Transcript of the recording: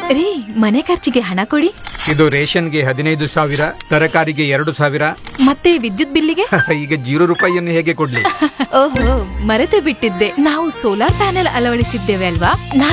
ರೀ, ಮನೆ ಖರ್ಚಿಗೆ ಹಣ ಕೊಡಿ. ಇದು ರೇಷನ್ಗೆ 15,000, ತರಕಾರಿಗೆ 2,000. ಮತ್ತೆ ವಿದ್ಯುತ್ ಬಿಲ್ಲಿಗೆ? ಈಗ 0 ರೂಪಾಯಿಯನ್ನು ಹೇಗೆ ಕೊಡ್ಲಿ? ಓಹೋ, ಮರೆತೇ ಬಿಟ್ಟಿದ್ದೆ, ನಾವು ಸೋಲಾರ್ ಪ್ಯಾನೆಲ್ ಅಳವಡಿಸಿದ್ದೇವೆ ಅಲ್ವಾ.